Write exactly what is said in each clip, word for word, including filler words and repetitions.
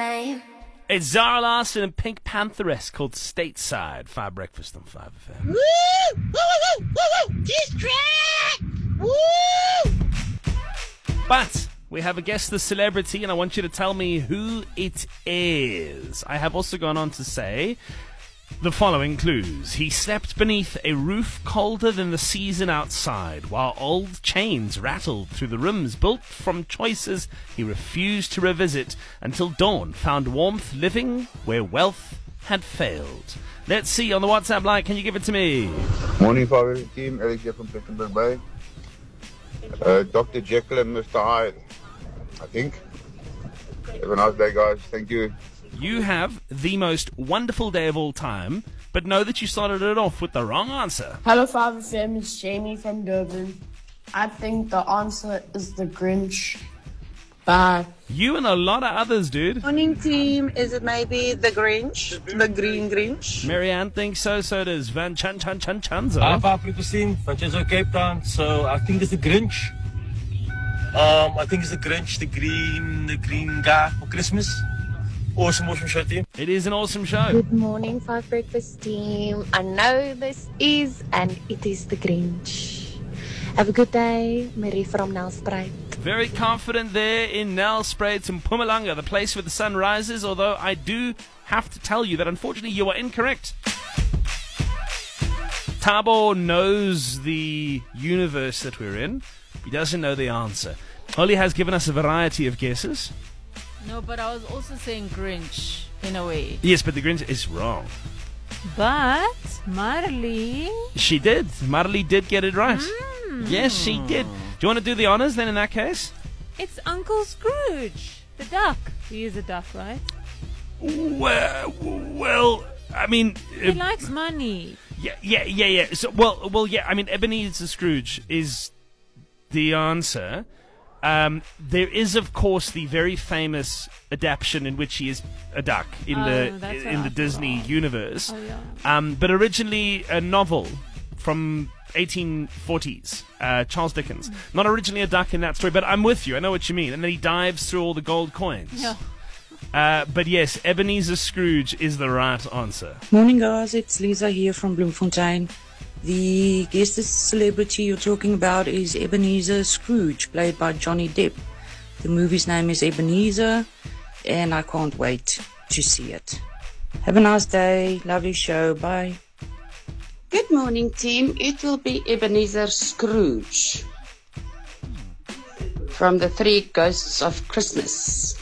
same. It's Zara Larsson and Pink Pantheress called Stateside. Five Breakfast on five F M. Woo! Woo! Woo! Woo! Woo! This track! Woo! But we have a guest, the celebrity, and I want you to tell me who it is. I have also gone on to say the following clues. He slept beneath a roof colder than the season outside, while old chains rattled through the rooms built from choices he refused to revisit until dawn found warmth living where wealth had failed. Let's see on the WhatsApp line. Can you give it to me? Morning, Father team. Alex here from Plettenberg Bay. Uh, Doctor Jekyll and Mister Hyde, I think. Have a nice day, guys. Thank you. You have the most wonderful day of all time, but know that you started it off with the wrong answer. Hello, five F M. It's Jamie from Durban. I think the answer is the Grinch. Bye. You and a lot of others, dude. Morning team, is it maybe the Grinch? The Green Grinch? Marianne thinks so, so does Van Chan Chan Chan Chanzo. Hi, Paprika team, Francesco Cape Town. So I think it's the Grinch. Um, I think it's the Grinch, the green, the green guy for Christmas. Awesome, awesome show, team. It is an awesome show. Good morning, Five Breakfast team. I know this is, and it is the Grinch. Have a good day. Marie from Nelspruit. Very confident there in Nelspruit and Mpumalanga, the place where the sun rises, although I do have to tell you that unfortunately you are incorrect. Thabo knows the universe that we're in. He doesn't know the answer. Holly has given us a variety of guesses. No, but I was also saying Grinch, in a way. Yes, but the Grinch is wrong. But Marley... She did. Marley did get it right. Mm. Yes, she did. Do you want to do the honors then in that case? It's Uncle Scrooge, the duck. He is a duck, right? Well, well I mean... He uh, likes money. Yeah, yeah, yeah, yeah. So, well, well, yeah, I mean, Ebenezer Scrooge is the answer. Um, there is, of course, the very famous adaptation in which he is a duck in Oh, the that's in what the I Disney thought. universe. Oh, yeah. Um, but originally a novel from eighteen forties, uh, Charles Dickens. Not originally a duck in that story, but I'm with you. I know what you mean. And then he dives through all the gold coins. Yeah. Uh, but yes, Ebenezer Scrooge is the right answer. Morning, guys. It's Lisa here from Bloemfontein. The guest celebrity you're talking about is Ebenezer Scrooge, played by Johnny Depp. The movie's name is Ebenezer, and I can't wait to see it. Have a nice day. Lovely show. Bye. Good morning, team. It will be Ebenezer Scrooge from the Three Ghosts of Christmas.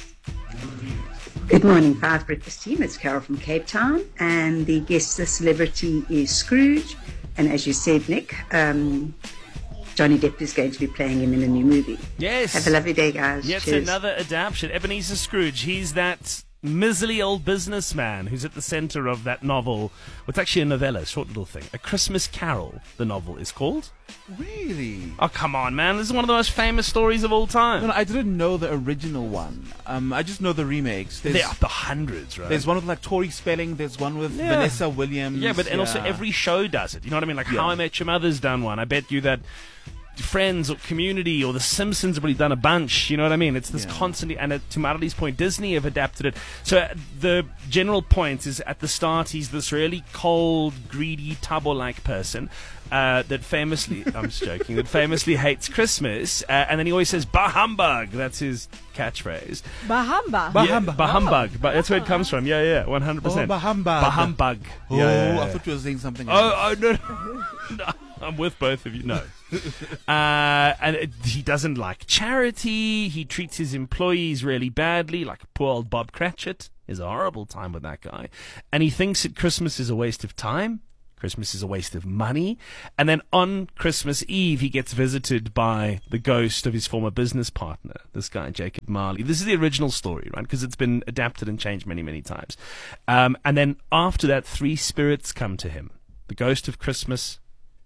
Good morning, Five Breakfast team. It's Carol from Cape Town, and the guest the celebrity is Scrooge. And as you said, Nick, um, Johnny Depp is going to be playing him in a new movie. Yes. Have a lovely day, guys. Yet Cheers. another adaptation. Ebenezer Scrooge. He's that miserly old businessman who's at the centre of that novel. It's actually a novella, a short little thing. A Christmas Carol, the novel is called. Really? Oh, come on, man. This is one of the most famous stories of all time. No, no, I didn't know the original one. Um, I just know the remakes. There's, There are the hundreds, right? There's one with like Tori Spelling. There's one with Yeah. Vanessa Williams. Yeah, but and also yeah. every show does it. You know what I mean? Like Yeah. How I Met Your Mother's done one. I bet you that Friends or Community or The Simpsons have really done a bunch. You know what I mean? It's this Yeah. constantly, and uh, to Marley's point, Disney have adapted it. So uh, the general point is at the start, he's this really cold, greedy, Thabo-like person. Uh, that famously, I'm just joking, that famously hates Christmas, uh, and then he always says, bah humbug, that's his catchphrase. Bahamba. Bah Yeah, humbug. bah humbug, but that's where it comes from, yeah, yeah, one hundred percent. Oh, bah humbug. Bah humbug. Oh, Yeah, yeah, yeah. I thought you were saying something Oh, else. oh no, no, I'm with both of you. No, uh, and it, he doesn't like charity. He treats his employees really badly, like poor old Bob Cratchit. Is a horrible time with that guy, and he thinks that Christmas is a waste of time. Christmas is a waste of money. And then on Christmas Eve, he gets visited by the ghost of his former business partner, this guy, Jacob Marley. This is the original story, right? Because it's been adapted and changed many, many times. Um, and then after that, three spirits come to him. The ghost of Christmas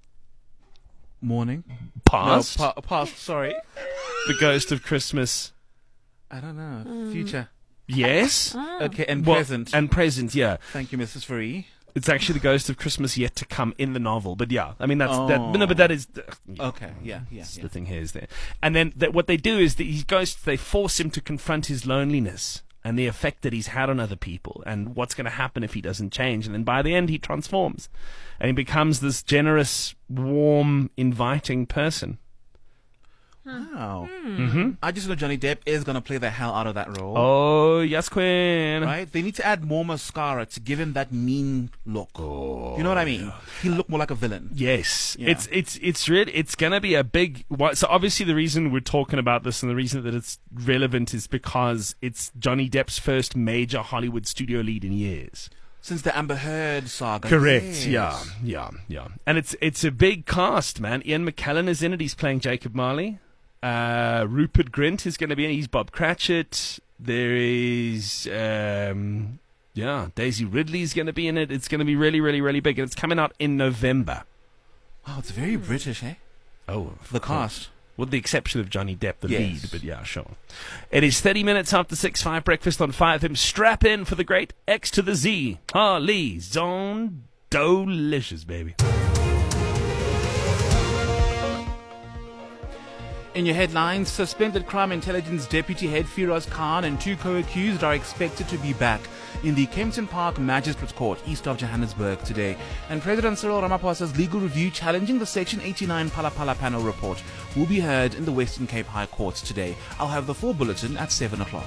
Morning. past. No, pa- past, sorry. The ghost of Christmas. I don't know. Mm. Future. Yes. Okay, and Well, present. And present, yeah. Thank you, Missus Free. It's actually the ghost of Christmas yet to come in the novel, but yeah, I mean that's Oh. that. No, but that is uh, Okay, yeah, yeah, the yeah. thing here is there, and then that what they do is that he goes. They force him to confront his loneliness and the effect that he's had on other people and what's going to happen if he doesn't change. And then by the end, he transforms and he becomes this generous, warm, inviting person. Wow. Mm-hmm. I just know Johnny Depp is going to play the hell out of that role. Oh, yes, Queen. Right? They need to add more mascara to give him that mean look. Oh, you know what I mean? He'll look more like a villain. Yes. Yeah. It's it's it's really it's going to be a big what so obviously the reason we're talking about this and the reason that it's relevant is because it's Johnny Depp's first major Hollywood studio lead in years. Since the Amber Heard saga. Correct. Yes. Yeah. Yeah. Yeah. And it's it's a big cast, man. Ian McKellen is in it. He's playing Jacob Marley. Uh, Rupert Grint is going to be in it. He's Bob Cratchit. There is, um, yeah, Daisy Ridley's going to be in it. It's going to be really, really, really big. And it's coming out in November. Wow, it's very British, eh? Oh, the cast. With the exception of Johnny Depp, the Yes. lead. But yeah, sure. It is thirty minutes after six, five breakfast on five F M. Strap in for the great X to the Z. Harley Zone Delicious, baby. In your headlines, suspended crime intelligence deputy head Firoz Khan and two co-accused are expected to be back in the Kempton Park Magistrates Court east of Johannesburg today. And President Cyril Ramaphosa's legal review challenging the Section eighty-nine Phala Phala panel report will be heard in the Western Cape High Court today. I'll have the full bulletin at seven o'clock.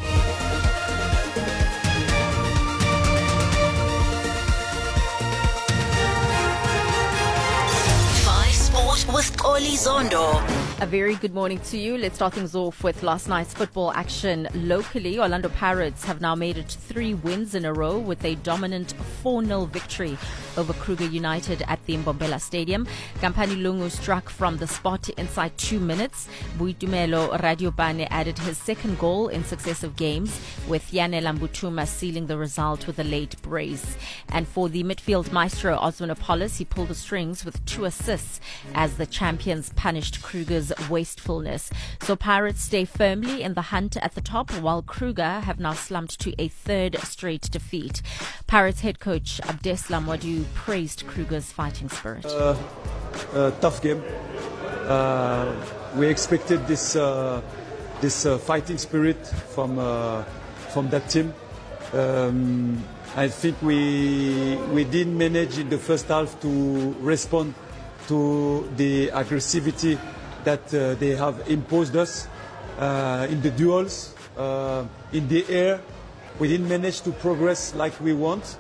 Five Sport with Oli Zondo. A very good morning to you. Let's start things off with last night's football action locally. Orlando Pirates have now made it three wins in a row with a dominant four nil victory over Kruger United at the Mbombela Stadium. Kampani Lungu struck from the spot inside two minutes. Buitumelo Radiopane added his second goal in successive games, with Yane Lambutuma sealing the result with a late brace. And for the midfield maestro Osman Apollos, he pulled the strings with two assists as the champions punished Kruger's wastefulness. So Pirates stay firmly in the hunt at the top, while Kruger have now slumped to a third straight defeat. Pirates head coach Abdeslam Wadu praised Kruger's fighting spirit. Uh, uh, tough game. Uh, we expected this uh, this uh, fighting spirit from uh, from that team. Um, I think we we didn't manage in the first half to respond to the aggressivity that uh, they have imposed us uh, in the duels, uh, in the air. We didn't manage to progress like we want.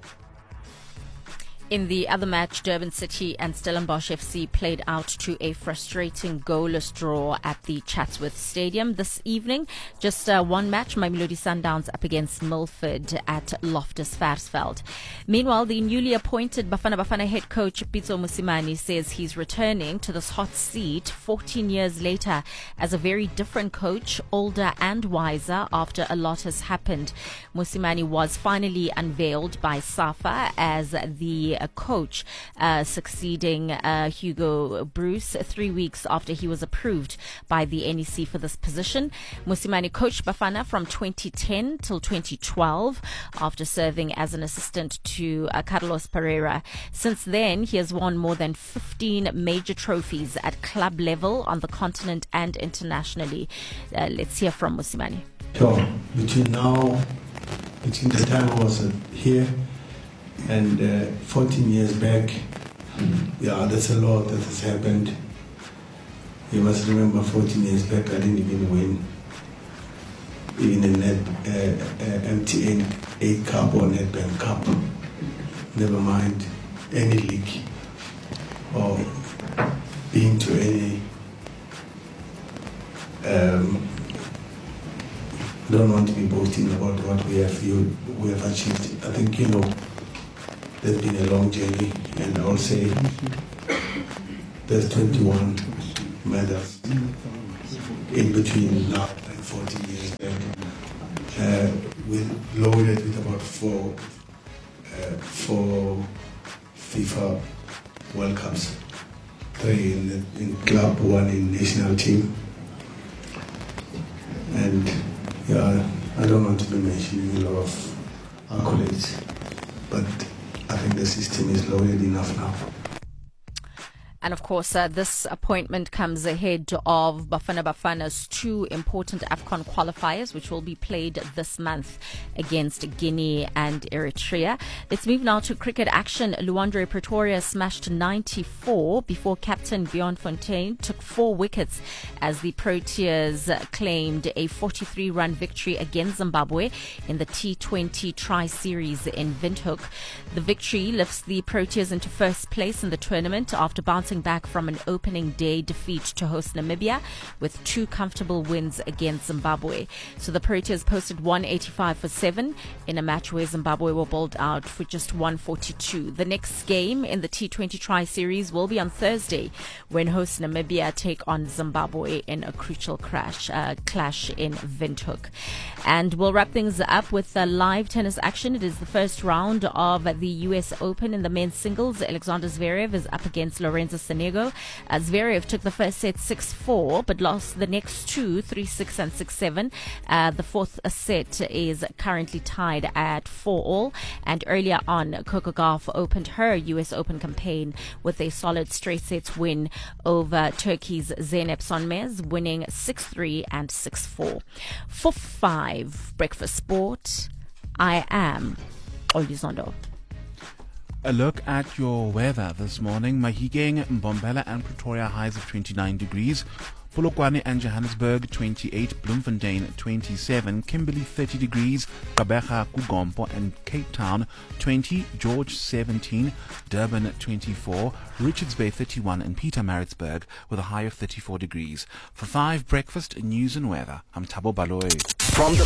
In the other match, Durban City and Stellenbosch F C played out to a frustrating goalless draw at the Chatsworth Stadium this evening. Just uh, one match, Mamelodi Sundowns up against Milford at Loftus Versfeld. Meanwhile, the newly appointed Bafana Bafana head coach Pitso Mosimane says he's returning to this hot seat fourteen years later as a very different coach, older and wiser after a lot has happened. Mosimane was finally unveiled by SAFA as the a coach uh, succeeding uh, Hugo Bruce three weeks after he was approved by the N E C for this position. Mosimane coached Bafana from twenty ten till twenty twelve after serving as an assistant to uh, Carlos Pereira. Since then, he has won more than fifteen major trophies at club level on the continent and internationally. Uh, let's hear from Mosimane. So, between now, between the time I was uh, here and uh, fourteen years back, yeah, that's a lot that has happened. You must remember fourteen years back, I didn't even win even a net, uh, uh, M T N eight Cup or Nedbank Cup. Never mind any league or being to any. Um, don't want to be boasting about what we have you, we have achieved. I think you know. There's been a long journey, and I'll say there's twenty-one medals in between now and fourteen years back. Uh, we're loaded with about four, uh, four FIFA World Cups, three in, the, in club, one in national team, and yeah, I don't want to be mentioning a lot of accolades, but I think the system is loaded enough now. And of course, uh, this appointment comes ahead of Bafana Bafana's two important AFCON qualifiers, which will be played this month against Guinea and Eritrea. Let's move now to cricket action. Luandre Pretoria smashed ninety-four before captain Bjorn Fontaine took four wickets as the Proteas claimed a forty-three run victory against Zimbabwe in the T twenty Tri-Series in Windhoek. The victory lifts the Proteas into first place in the tournament after bouncing back from an opening day defeat to host Namibia with two comfortable wins against Zimbabwe. So the Proteas posted one eighty-five for seven in a match where Zimbabwe were bowled out for just one forty-two. The next game in the T twenty Tri-Series will be on Thursday when host Namibia take on Zimbabwe in a crucial crash, uh, clash in Windhoek. And we'll wrap things up with the live tennis action. It is the first round of the U S Open in the men's singles. Alexander Zverev is up against Lorenzo Sonego. Uh, Zverev took the first set six four, but lost the next two, three six and six seven. Uh, the fourth set is currently tied at four all. And earlier on, Coco Gauff opened her U S Open campaign with a solid straight sets win over Turkey's Zeynep Sonmez, winning six three and six four. For five, Breakfast Sport, I am Oli Zondo. A look at your weather this morning. Mahikeng, Mbombela and Pretoria highs of twenty-nine degrees. Polokwane and Johannesburg twenty-eight, Bloemfontein twenty-seven, Kimberley thirty degrees, Gqeberha, Kugompo and Cape Town twenty, George seventeen, Durban twenty-four, Richards Bay thirty-one and Pietermaritzburg with a high of thirty-four degrees. For five breakfast news and weather, I'm Thabo Baloyi. From the